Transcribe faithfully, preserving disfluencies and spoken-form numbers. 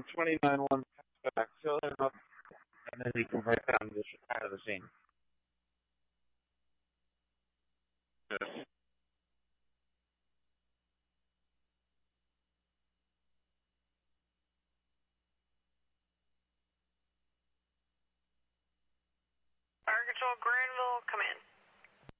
twenty-nine one back, fill him up, and then he can break down the, out of the scene. Yes. Fire Control, Granville, come in.